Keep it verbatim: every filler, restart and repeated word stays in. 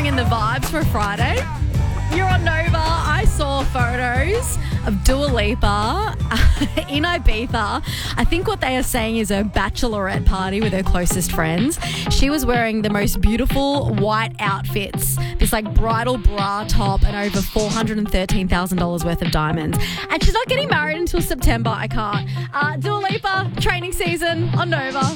in the vibes for Friday? You're on Nova. I saw photos of Dua Lipa in Ibiza. I think what they are saying is a bachelorette party with her closest friends. She was wearing the most beautiful white outfits, this like bridal bra top and over four hundred thirteen thousand dollars worth of diamonds. And she's not getting married until September. I can't. Uh, Dua Lipa, training season on Nova.